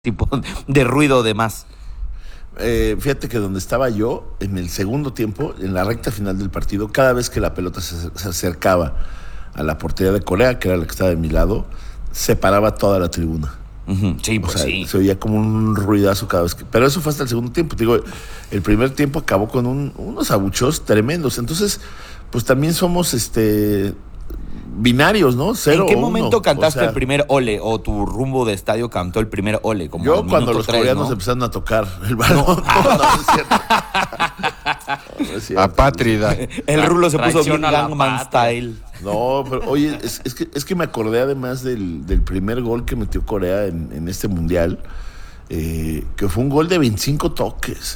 tipo de ruido de más. Fíjate que donde estaba yo, en el segundo tiempo, en la recta final del partido, cada vez que la pelota se acercaba a la portería de Corea, que era la que estaba de mi lado, se paraba toda la tribuna. Ujú, sí, O pues sea, sí. se oía como un ruidazo cada vez que... Pero eso fue hasta el segundo tiempo. Te digo, el primer tiempo acabó con unos abucheos tremendos. Entonces, pues también somos binarios, ¿no? Cero ¿En qué o momento uno. cantaste O sea, el primer ole o tu rumbo de estadio cantó el primer ole? Como yo al cuando minuto los 3, coreanos ¿no? empezaron a tocar el balón. No es cierto. No es cierto. Apátrida. El Rulo se puso bien Traición a la Gangnam patria. Style. No, pero oye, es que me acordé además del primer gol que metió Corea en este mundial, que fue un gol de 25 toques.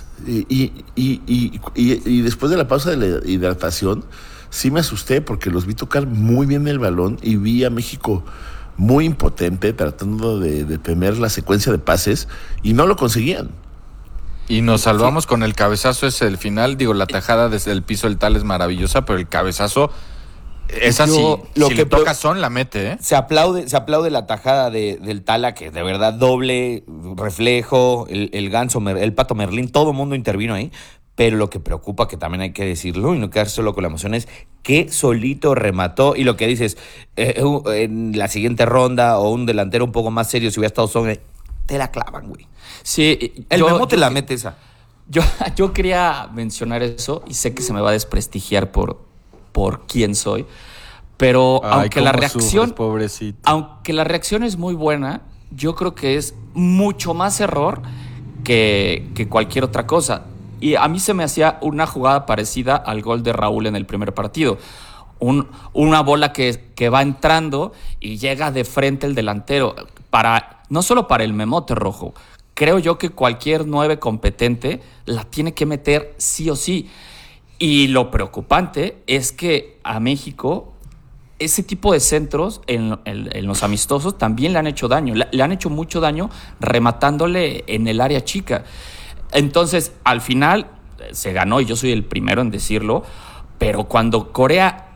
Y después de la pausa de la hidratación, sí me asusté porque los vi tocar muy bien el balón y vi a México muy impotente tratando de tener la secuencia de pases y no lo conseguían. Y nos salvamos con el cabezazo, es el final. Digo, la tajada desde el piso del tal es maravillosa, pero el cabezazo es así. Lo Si que le toca son, la mete, ¿eh? Se aplaude la tajada del Tala, que de verdad doble, reflejo, el Ganso, el Pato Merlín, todo el mundo intervino ahí. Pero lo que preocupa, que también hay que decirlo y no quedarse solo con la emoción, es que solito remató. Y lo que dices, en la siguiente ronda o un delantero un poco más serio, si hubiera estado Son, te la clavan, güey. Sí, El Memo te la mete esa. Yo quería mencionar eso y sé que se me va a desprestigiar por quién soy, pero Ay, aunque la cómo reacción, sufres, pobrecito. aunque la reacción es muy buena, yo creo que es mucho más error que cualquier otra cosa. Y a mí se me hacía una jugada parecida al gol de Raúl en el primer partido. Una bola que va entrando y llega de frente el delantero. No solo para el Memote Rojo. Creo yo que cualquier 9 competente la tiene que meter sí o sí. Y lo preocupante es que a México ese tipo de centros en los amistosos también le han hecho daño. Le han hecho mucho daño rematándole en el área chica. Entonces, al final se ganó, y yo soy el primero en decirlo, pero cuando Corea,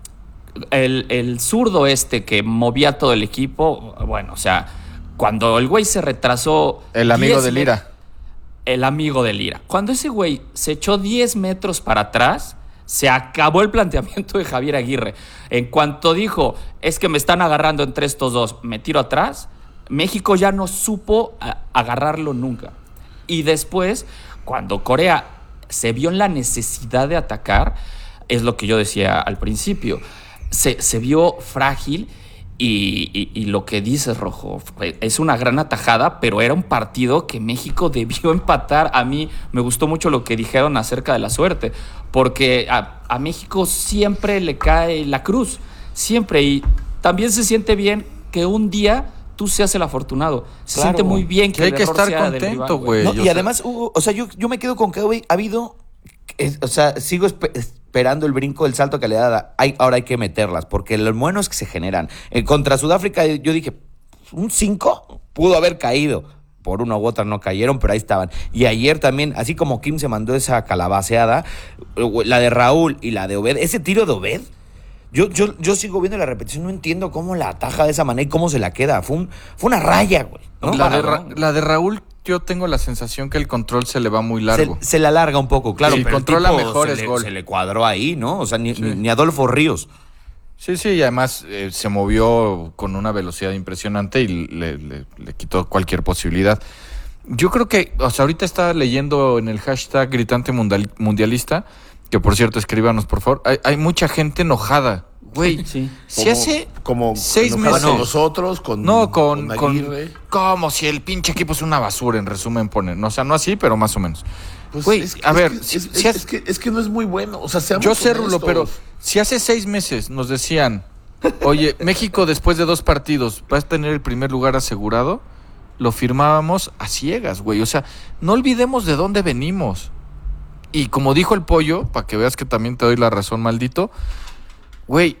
el zurdo que movía todo el equipo, bueno, o sea, cuando el güey se retrasó... El amigo 10 de Lira. El amigo de Lira. Cuando ese güey se echó 10 metros para atrás, se acabó el planteamiento de Javier Aguirre. En cuanto dijo, es que me están agarrando entre estos dos, me tiro atrás, México ya no supo agarrarlo nunca. Y después, cuando Corea se vio en la necesidad de atacar, es lo que yo decía al principio, se vio frágil y lo que dices, Rojo, es una gran atajada, pero era un partido que México debió empatar. A mí me gustó mucho lo que dijeron acerca de la suerte, porque a México siempre le cae la cruz, siempre, y también se siente bien que un día tú seas el afortunado. Se Claro. siente muy bien que hay el que error estar sea del contento, rival, güey. No, Yo y sé- además, Hugo, o sea, yo me quedo con que hoy ha habido, o sea, sigo esperando el brinco del salto que le da. Ahora hay que meterlas, porque lo bueno es que se generan. Contra Sudáfrica yo dije, un 5 pudo haber caído. Por una u otra no cayeron, pero ahí estaban. Y ayer también, así como Kim se mandó esa calabaceada, la de Raúl y la de Obed, ese tiro de Obed, yo sigo viendo la repetición, no entiendo cómo la ataja de esa manera y cómo se la queda. Fue una raya, güey, ¿no? La de Raúl, yo tengo la sensación que el control se le va muy largo. Se la alarga un poco, claro. Sí, pero el controla tipo mejor, se es le, gol. se le cuadró ahí, ¿no? O sea, Sí. ni Adolfo Ríos. Sí, y además se movió con una velocidad impresionante y le quitó cualquier posibilidad. Yo creo que, o sea, ahorita estaba leyendo en el hashtag Gritante Mundialista, que por cierto, escríbanos por favor, hay mucha gente enojada. Güey, Sí. si hace como 6 enojaban meses... a nosotros, con Aguirre. como si el pinche equipo es una basura, en resumen ponen. O sea, no así, pero más o menos. Pues Güey, a ver, es que no es muy bueno. O sea, seamos yo sé, Rulo, honestos. pero si hace 6 meses nos decían, oye, México después de 2 partidos va a tener el primer lugar asegurado, lo firmábamos a ciegas, güey. O sea, no olvidemos de dónde venimos. Y como dijo el Pollo, para que veas que también te doy la razón, maldito, güey,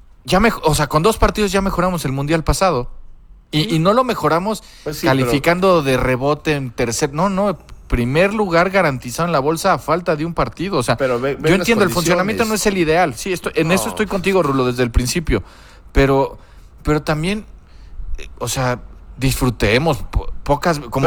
o sea, con 2 partidos ya mejoramos el Mundial pasado. Y no lo mejoramos Pues sí, calificando de rebote en tercer... No, primer lugar garantizado en la bolsa a falta de un partido. O sea, Pero ve yo las entiendo, el condiciones. funcionamiento no es el ideal. Sí, en eso estoy contigo, Rulo, desde el principio. Pero también, o sea, disfrutemos. Pocas, como